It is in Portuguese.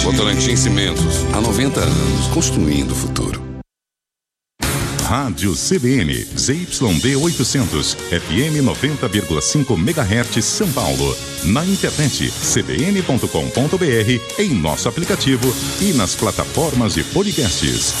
Votorantim Cimentos, há 90 anos, construindo o futuro. Rádio CBN, ZYD 800, FM 90,5 MHz, São Paulo. Na internet, cbn.com.br, em nosso aplicativo e nas plataformas de podcasts.